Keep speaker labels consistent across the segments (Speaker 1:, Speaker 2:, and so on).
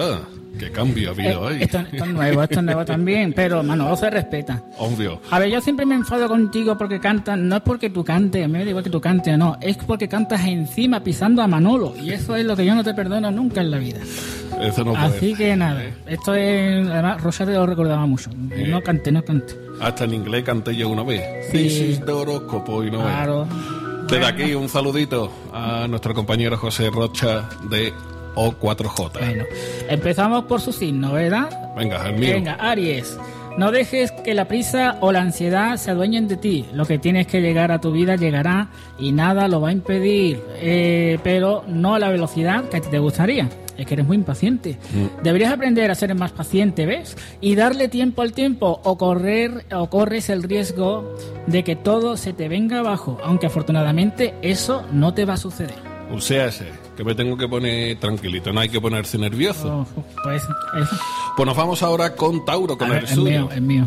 Speaker 1: Anda, qué cambio ha habido ahí.
Speaker 2: Esto es nuevo también, pero Manolo se respeta.
Speaker 1: Obvio.
Speaker 2: A ver, yo siempre me enfado contigo porque cantas, no es porque tú cantes, me da igual que tú cantes o no, es porque cantas encima pisando a Manolo, y eso es lo que yo no te perdono nunca en la vida.
Speaker 1: Eso no puede.
Speaker 2: Así que nada, esto es, además Rosario lo recordaba mucho, no cante.
Speaker 1: Hasta en inglés canté yo una vez.
Speaker 2: Sí.
Speaker 1: This is de horóscopo y no
Speaker 2: Claro.
Speaker 1: Desde aquí un saludito a nuestro compañero José Rocha de O4J.
Speaker 2: Bueno, empezamos por su signo, ¿verdad?
Speaker 1: Venga, el mío.
Speaker 2: Venga, Aries. No dejes que la prisa o la ansiedad se adueñen de ti. Lo que tienes que llegar a tu vida llegará y nada lo va a impedir. Pero no a la velocidad que a ti te gustaría. Es que eres muy impaciente. Deberías aprender a ser más paciente, ¿ves? Y darle tiempo al tiempo o corres el riesgo de que todo se te venga abajo. Aunque afortunadamente eso no te va a suceder.
Speaker 1: O sea, que me tengo que poner tranquilito, no hay que ponerse nervioso.
Speaker 2: Pues eso.
Speaker 1: Pues nos vamos ahora con Tauro, con el suyo.
Speaker 2: Es mío.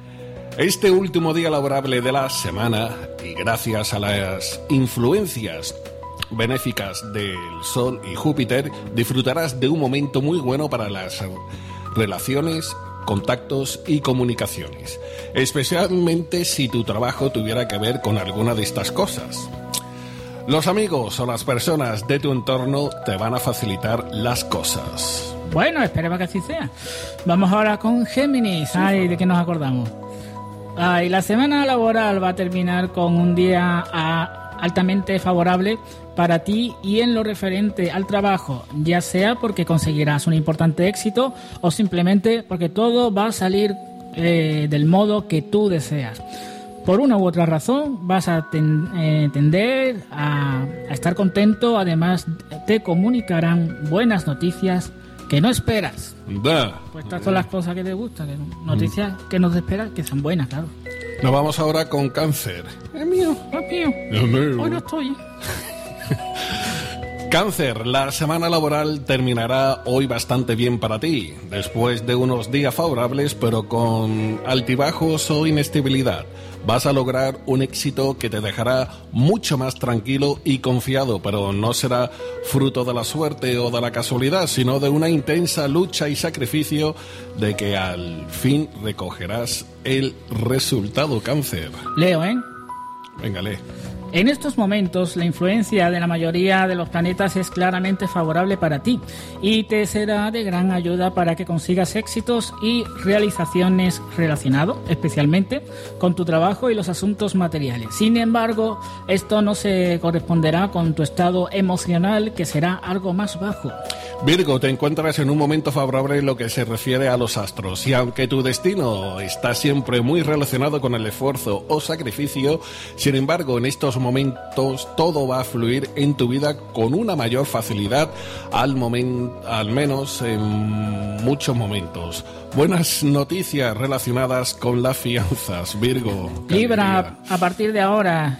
Speaker 1: Este último día laborable de la semana, y gracias a las influencias benéficas del Sol y Júpiter, disfrutarás de un momento muy bueno para las relaciones, contactos y comunicaciones, especialmente si tu trabajo tuviera que ver con alguna de estas cosas. Los amigos o las personas de tu entorno te van a facilitar las cosas.
Speaker 2: Bueno, esperemos que así sea. Vamos ahora con Géminis. Ay, ¿de qué nos acordamos? Ay, la semana laboral va a terminar con un día altamente favorable para ti y en lo referente al trabajo, ya sea porque conseguirás un importante éxito o simplemente porque todo va a salir del modo que tú deseas. Por una u otra razón vas a tender a estar contento, además te comunicarán buenas noticias que no esperas. Pues estas son las cosas que te gustan, que noticias que no te esperas, que son buenas, claro.
Speaker 1: Nos vamos ahora con Cáncer.
Speaker 2: Es mío. Hoy no estoy.
Speaker 1: Cáncer, la semana laboral terminará hoy bastante bien para ti, después de unos días favorables pero con altibajos o inestabilidad. Vas a lograr un éxito que te dejará mucho más tranquilo y confiado, pero no será fruto de la suerte o de la casualidad, sino de una intensa lucha y sacrificio de que al fin recogerás el resultado, Cáncer.
Speaker 2: Leo,
Speaker 1: Venga, lee.
Speaker 2: En estos momentos, la influencia de la mayoría de los planetas es claramente favorable para ti y te será de gran ayuda para que consigas éxitos y realizaciones relacionados, especialmente con tu trabajo y los asuntos materiales. Sin embargo, esto no se corresponderá con tu estado emocional, que será algo más bajo.
Speaker 1: Virgo, te encuentras en un momento favorable en lo que se refiere a los astros, y aunque tu destino está siempre muy relacionado con el esfuerzo o sacrificio, sin embargo, en estos momentos todo va a fluir en tu vida con una mayor facilidad, al menos en muchos momentos. Buenas noticias relacionadas con las fianzas, Virgo.
Speaker 2: Libra, a partir de ahora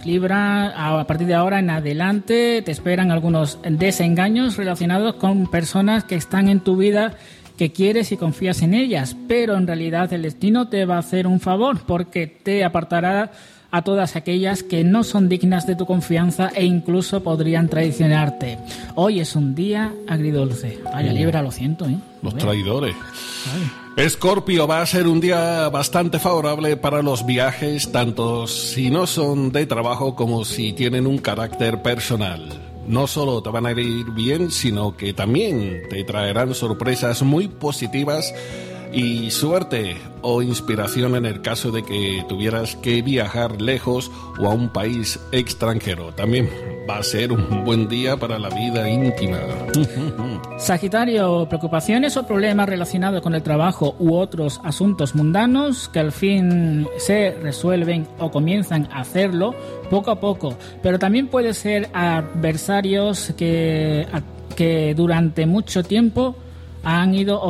Speaker 2: en adelante te esperan algunos desengaños relacionados con personas que están en tu vida, que quieres y confías en ellas, pero en realidad el destino te va a hacer un favor porque te apartará a todas aquellas que no son dignas de tu confianza e incluso podrían traicionarte. Hoy es un día agridulce. Vaya, Libra, lo siento,
Speaker 1: Los traidores. Escorpio, va a ser un día bastante favorable para los viajes, tanto si no son de trabajo como si tienen un carácter personal. No solo te van a ir bien, sino que también te traerán sorpresas muy positivas y suerte o inspiración en el caso de que tuvieras que viajar lejos o a un país extranjero. También va a ser un buen día para la vida íntima.
Speaker 2: Sagitario, preocupaciones o problemas relacionados con el trabajo u otros asuntos mundanos que al fin se resuelven o comienzan a hacerlo poco a poco, pero también puede ser adversarios que durante mucho tiempo han ido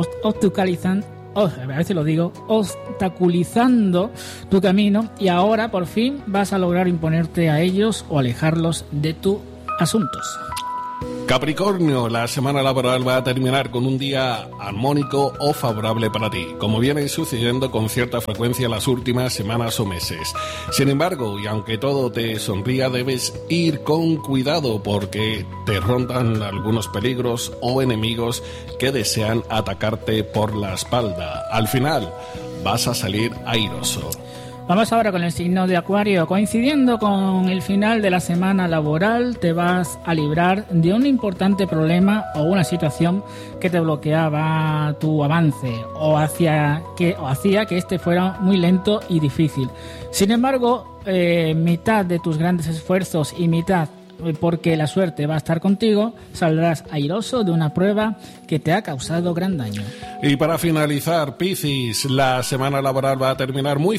Speaker 2: obstaculizando tu camino, y ahora por fin vas a lograr imponerte a ellos o alejarlos de tus asuntos.
Speaker 1: Capricornio, la semana laboral va a terminar con un día armónico o favorable para ti, como viene sucediendo con cierta frecuencia en las últimas semanas o meses. Sin embargo, y aunque todo te sonría, debes ir con cuidado porque te rondan algunos peligros o enemigos que desean atacarte por la espalda. Al final, vas a salir airoso.
Speaker 2: Vamos ahora con el signo de Acuario. Coincidiendo con el final de la semana laboral, te vas a librar de un importante problema o una situación que te bloqueaba tu avance o hacía que este fuera muy lento y difícil. Sin embargo, mitad de tus grandes esfuerzos y mitad porque la suerte va a estar contigo, saldrás airoso de una prueba que te ha causado gran daño.
Speaker 1: Y para finalizar, Piscis, la semana laboral va a terminar muy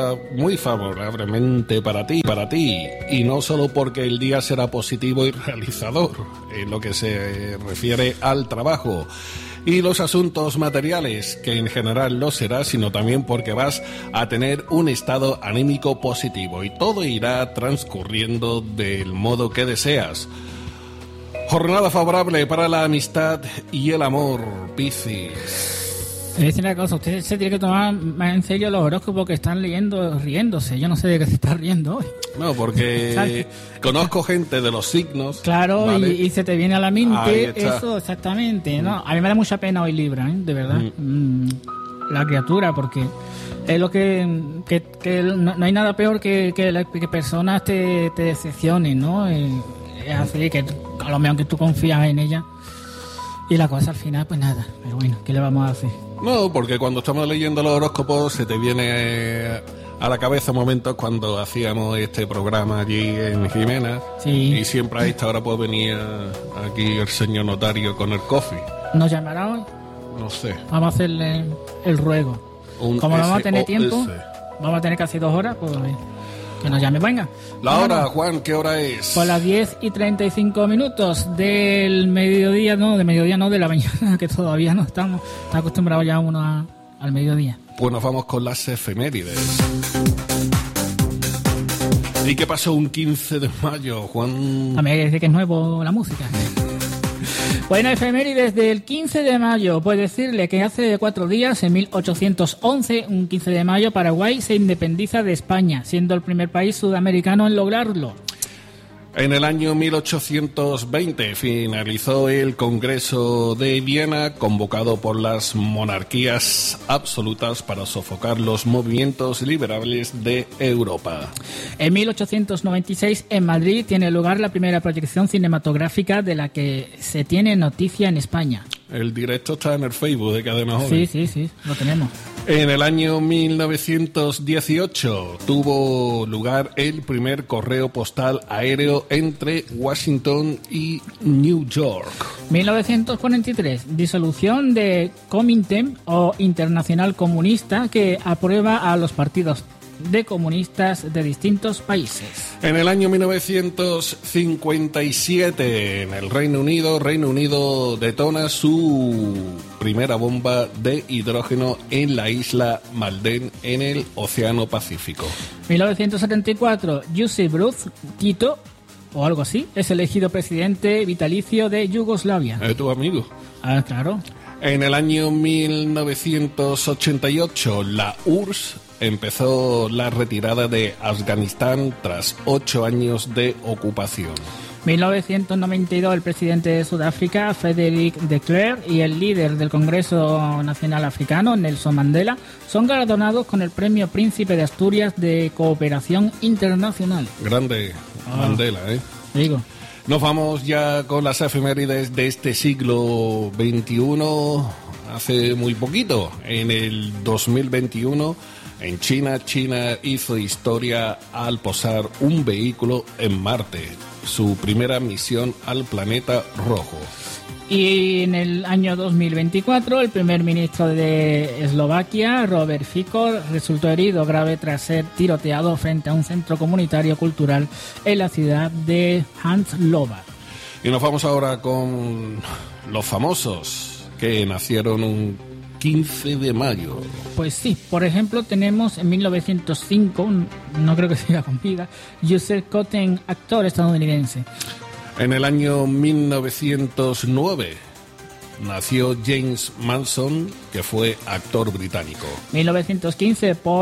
Speaker 1: favorablemente para ti, y no solo porque el día será positivo y realizador en lo que se refiere al trabajo y los asuntos materiales, que en general lo será, sino también porque vas a tener un estado anímico positivo y todo irá transcurriendo del modo que deseas. Jornada favorable para la amistad y el amor, Piscis.
Speaker 2: Te voy a decir una cosa, usted se tiene que tomar más en serio los horóscopos que están leyendo riéndose. Yo no sé de qué se está riendo hoy.
Speaker 1: No, porque conozco gente de los signos.
Speaker 2: Claro, ¿vale? y se te viene a la mente eso exactamente, ¿no? A mí me da mucha pena hoy Libra, ¿eh? De verdad. La criatura, porque es lo que no hay nada peor que personas te decepcionen, ¿no? Es así que a lo mejor que tú confías en ella y la cosa al final, pues nada. Pero bueno, ¿qué le vamos a hacer?
Speaker 1: No, porque cuando estamos leyendo los horóscopos se te viene a la cabeza momentos cuando hacíamos este programa allí en Jimena.
Speaker 2: Sí.
Speaker 1: Y siempre a esta hora pues venía aquí el señor notario con el coffee.
Speaker 2: ¿Nos llamará hoy?
Speaker 1: No sé.
Speaker 2: Vamos a hacerle el ruego. Como no vamos a tener tiempo, vamos a tener casi 2 horas, pues que nos llame. Venga.
Speaker 1: La hora, Juan, ¿qué hora es?
Speaker 2: Pues las 10:35 del mediodía, de la mañana, que todavía no estamos. Está acostumbrado ya uno al mediodía.
Speaker 1: Pues nos vamos con las efemérides. ¿Y qué pasó un 15 de mayo, Juan?
Speaker 2: A mí hay que decir que es nuevo la música. Bueno, efemérides del 15 de mayo. Pues decirle que hace 4 días, en 1811, un 15 de mayo, Paraguay se independiza de España, siendo el primer país sudamericano en lograrlo.
Speaker 1: En el año 1820 finalizó el Congreso de Viena, convocado por las monarquías absolutas para sofocar los movimientos liberales de Europa.
Speaker 2: En 1896, en Madrid, tiene lugar la primera proyección cinematográfica de la que se tiene noticia en España.
Speaker 1: El directo está en el Facebook de Cadena Joven.
Speaker 2: Sí, lo tenemos.
Speaker 1: En el año 1918 tuvo lugar el primer correo postal aéreo entre Washington y New York.
Speaker 2: 1943, disolución de Comintern o Internacional Comunista, que aprueba a los partidos de comunistas de distintos países.
Speaker 1: En el año 1957, en el Reino Unido detona su primera bomba de hidrógeno en la isla Malden, en el Océano Pacífico.
Speaker 2: 1974, Josip Broz Tito, o algo así, es elegido presidente vitalicio de Yugoslavia.
Speaker 1: ¿Es tu amigo?
Speaker 2: Ah, claro.
Speaker 1: En el año 1988, la URSS empezó la retirada de Afganistán tras 8 años de ocupación.
Speaker 2: 1992, el presidente de Sudáfrica, Frederick de Klerk, y el líder del Congreso Nacional Africano, Nelson Mandela, son galardonados con el Premio Príncipe de Asturias de Cooperación Internacional.
Speaker 1: Grande Mandela, ¿eh?
Speaker 2: Digo.
Speaker 1: Nos vamos ya con las efemérides de este siglo XXI. Hace muy poquito, en el 2021, en China hizo historia al posar un vehículo en Marte, su primera misión al planeta rojo.
Speaker 2: Y en el año 2024, el primer ministro de Eslovaquia, Robert Fico, resultó herido grave tras ser tiroteado frente a un centro comunitario cultural en la ciudad de Hanzlova.
Speaker 1: Y nos vamos ahora con los famosos que nacieron un 15 de mayo.
Speaker 2: Pues sí, por ejemplo, tenemos en 1905, no creo que siga con vida, Joseph Cotten, actor estadounidense.
Speaker 1: En el año 1909 nació James Mason, que fue actor británico.
Speaker 2: 1915, Paul